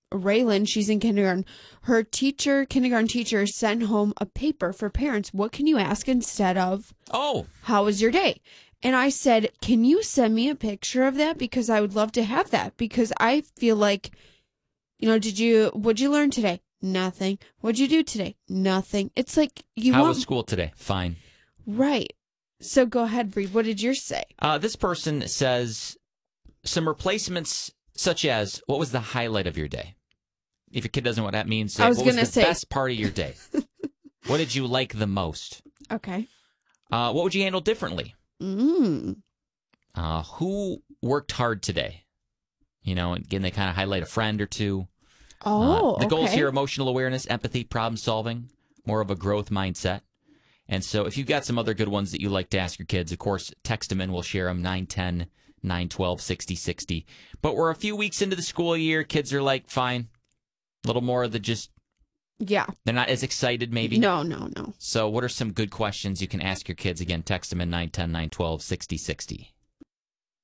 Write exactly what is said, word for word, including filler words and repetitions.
Raylan, she's in kindergarten. Her teacher, kindergarten teacher, sent home a paper for parents. What can you ask instead of, oh, how was your day? And I said, can you send me a picture of that? Because I would love to have that. Because I feel like, you know, did you, what'd you learn today? Nothing. What'd you do today? Nothing. It's like you how want... was school today? Fine. Right. So go ahead, Bree. What did yours say? Uh, this person says some replacements such as, what was the highlight of your day? If your kid doesn't know what that means, say, I was what was gonna the say... best part of your day? What did you like the most? Okay. Uh, what would you handle differently? Mm. Uh, who worked hard today? You know, again, they kind of highlight a friend or two. Oh, uh, The goals okay. here, emotional awareness, empathy, problem solving, more of a growth mindset. And so if you've got some other good ones that you like to ask your kids, of course, text them in. We'll share them, nine ten, nine twelve, sixty sixty. But we're a few weeks into the school year. Kids are like, fine. A little more of the just, Yeah. they're not as excited maybe. No, no, no. So what are some good questions you can ask your kids? Again, text them in nine ten, nine twelve, sixty sixty.